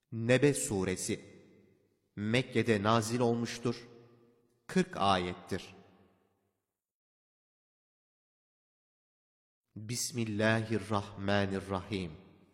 Nebe suresi Mekke'de nazil olmuştur. 40 ayettir. Bismillahirrahmanirrahim.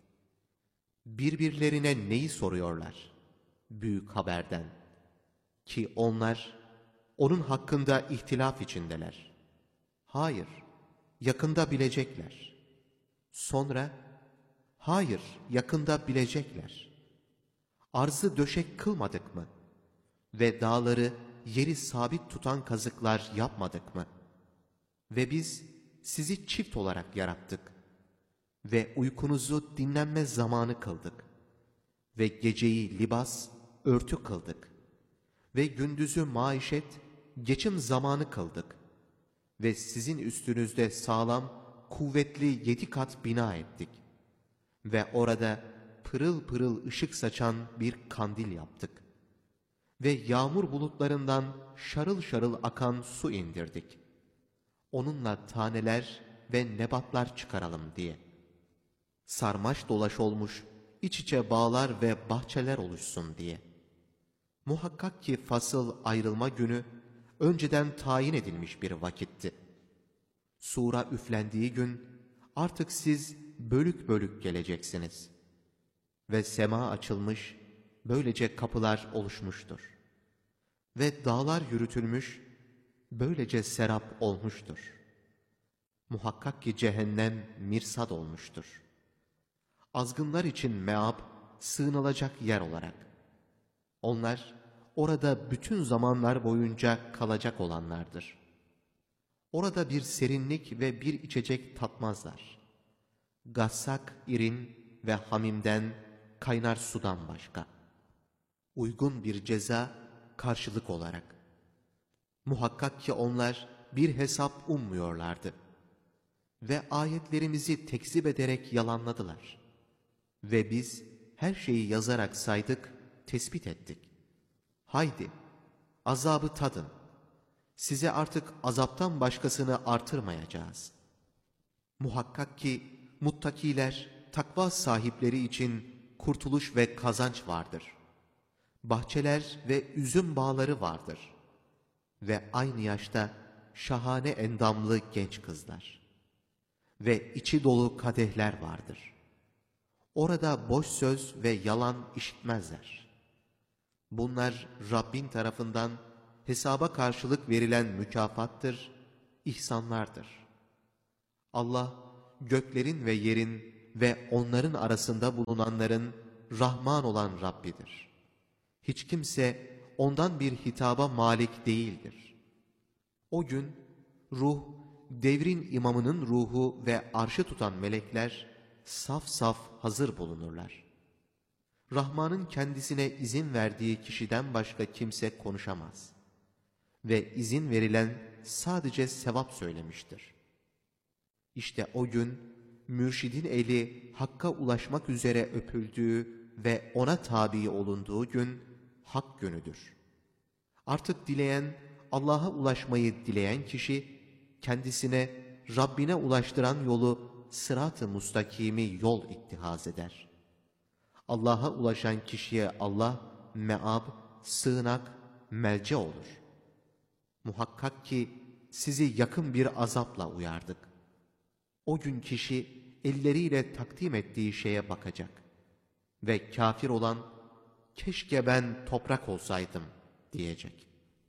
Birbirlerine neyi soruyorlar? Büyük haberden. Ki onlar onun hakkında ihtilaf içindeler. Hayır, yakında bilecekler. Sonra, hayır, yakında bilecekler. Arzı döşek kılmadık mı? Ve dağları yeri sabit tutan kazıklar yapmadık mı? Ve biz sizi çift olarak yarattık. Ve uykunuzu dinlenme zamanı kıldık. Ve geceyi libas, örtü kıldık. Ve gündüzü maişet, geçim zamanı kıldık. Ve sizin üstünüzde sağlam, kuvvetli 7 kat bina ettik. Ve orada pırıl pırıl ışık saçan bir kandil yaptık. Ve yağmur bulutlarından şarıl şarıl akan su indirdik. Onunla taneler ve nebatlar çıkaralım diye. Sarmaş dolaş olmuş, iç içe bağlar ve bahçeler oluşsun diye. Muhakkak ki fasıl ayrılma günü, önceden tayin edilmiş bir vakitti. Sura üflendiği gün, artık siz bölük bölük geleceksiniz. Ve sema açılmış, böylece kapılar oluşmuştur. Ve dağlar yürütülmüş, böylece serap olmuştur. Muhakkak ki cehennem mirsad olmuştur. Azgınlar için meab, sığınılacak yer olarak. Onlar orada bütün zamanlar boyunca kalacak olanlardır. Orada bir serinlik ve bir içecek tatmazlar. Gassak, irin ve hamimden, kaynar sudan başka. Uygun bir ceza, karşılık olarak. Muhakkak ki onlar bir hesap ummuyorlardı. Ve ayetlerimizi tekzip ederek yalanladılar. Ve biz her şeyi yazarak saydık, tespit ettik. Haydi, azabı tadın. Size artık azaptan başkasını artırmayacağız. Muhakkak ki muttakiler, takva sahipleri için kurtuluş ve kazanç vardır. Bahçeler ve üzüm bağları vardır. Ve aynı yaşta şahane endamlı genç kızlar. Ve içi dolu kadehler vardır. Orada boş söz ve yalan işitmezler. Bunlar Rabbin tarafından hesaba karşılık verilen mükafattır, ihsanlardır. Allah, göklerin ve yerin ve onların arasında bulunanların Rahman olan Rabbidir. Hiç kimse ondan bir hitaba malik değildir. O gün ruh, devrin imamının ruhu ve arşı tutan melekler saf saf hazır bulunurlar. Rahman'ın kendisine izin verdiği kişiden başka kimse konuşamaz. Ve izin verilen sadece sevap söylemiştir. İşte o gün mürşidin eli hakka ulaşmak üzere öpüldüğü ve ona tabi olunduğu gün hak günüdür. Artık dileyen, Allah'a ulaşmayı dileyen kişi kendisine Rabbine ulaştıran yolu sırat-ı mustakimi yol ittihaz eder. Allah'a ulaşan kişiye Allah meab, sığınak, melce olur. Muhakkak ki sizi yakın bir azapla uyardık. O gün kişi elleriyle takdim ettiği şeye bakacak. Ve kafir olan, keşke ben toprak olsaydım diyecek.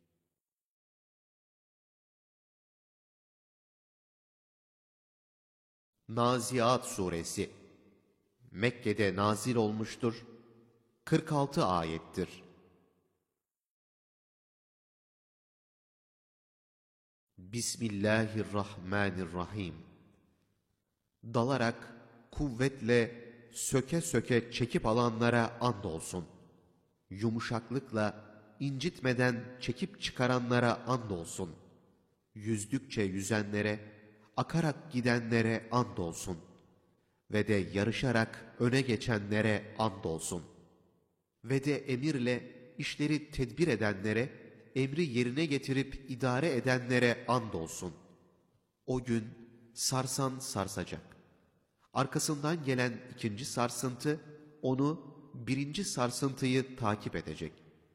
Naziat suresi Mekke'de nazil olmuştur. 46 ayettir. Bismillahirrahmanirrahim. Dalarak, kuvvetle, söke söke çekip alanlara andolsun. Yumuşaklıkla, incitmeden çekip çıkaranlara andolsun. Yüzdükçe yüzenlere, akarak gidenlere andolsun. Ve de yarışarak öne geçenlere andolsun. Ve de emirle işleri tedbir edenlere, emri yerine getirip idare edenlere andolsun. O gün sarsan sarsacak. Arkasından gelen ikinci sarsıntı, onu birinci sarsıntıyı takip edecek.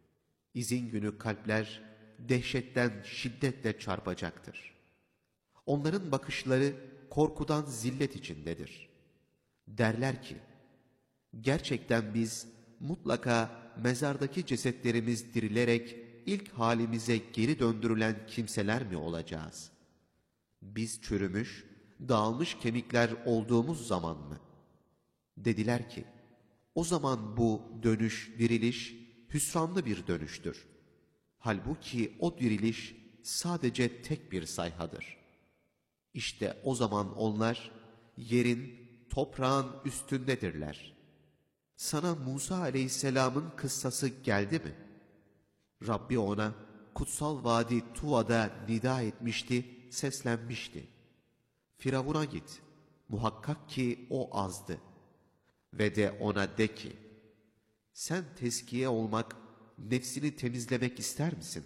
İzin günü kalpler dehşetten şiddetle çarpacaktır. Onların bakışları korkudan zillet içindedir. Derler ki, gerçekten biz mutlaka mezardaki cesetlerimiz dirilerek ilk halimize geri döndürülen kimseler mi olacağız? Biz çürümüş, dağılmış kemikler olduğumuz zaman mı? Dediler ki, o zaman bu dönüş, diriliş hüsranlı bir dönüştür. Halbuki o diriliş sadece tek bir sayhadır. İşte o zaman onlar yerin, toprağın üstündedirler. Sana Musa aleyhisselamın kıssası geldi mi? Rabbi ona kutsal vadi Tuva'da nida etmişti, seslenmişti. Firavun'a git, muhakkak ki o azdı. Ve de ona de ki, sen tezkiye olmak, nefsini temizlemek ister misin?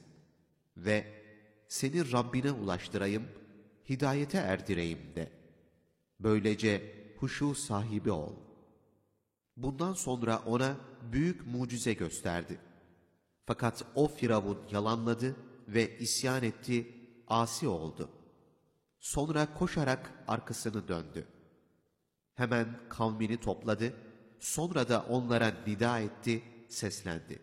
Ve seni Rabbine ulaştırayım, hidayete erdireyim de. Böylece huşu sahibi ol. Bundan sonra ona büyük mucize gösterdi. Fakat o Firavun yalanladı ve isyan etti, asi oldu. Sonra koşarak arkasını döndü. Hemen kavmini topladı, sonra da onlara nida etti, seslendi.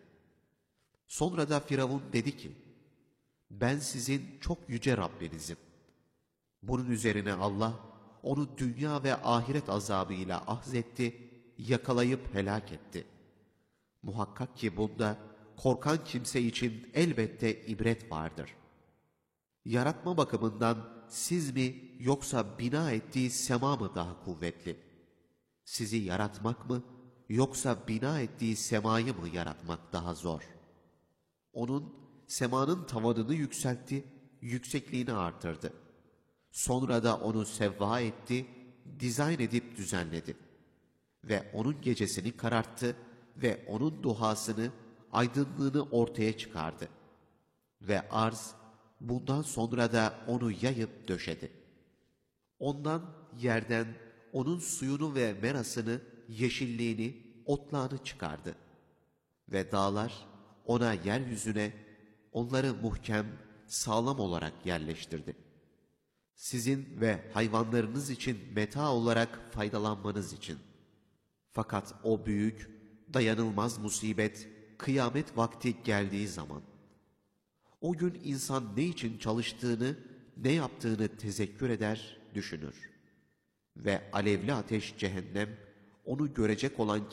Sonra da Firavun dedi ki, ben sizin çok yüce Rabbinizim. Bunun üzerine Allah, onu dünya ve ahiret azabıyla ahzetti, yakalayıp helak etti. Muhakkak ki bunda korkan kimse için elbette ibret vardır. Yaratma bakımından siz mi yoksa bina ettiği sema mı daha kuvvetli? Sizi yaratmak mı yoksa bina ettiği semayı mı yaratmak daha zor? Onun semanın tavanını yükseltti, yüksekliğini artırdı. Sonra da onu sevva etti, dizayn edip düzenledi. Ve onun gecesini kararttı ve onun duhasını, aydınlığını ortaya çıkardı. Ve arz, bundan sonra da onu yayıp döşedi. Ondan, yerden, onun suyunu ve merasını, yeşilliğini, otlağını çıkardı. Ve dağlar, ona yeryüzüne, onları muhkem, sağlam olarak yerleştirdi. Sizin ve hayvanlarınız için meta olarak faydalanmanız için. Fakat o büyük, dayanılmaz musibet, kıyamet vakti geldiği zaman, o gün insan ne için çalıştığını, ne yaptığını tezekkür eder, düşünür. Ve alevli ateş cehennem, onu görecek olan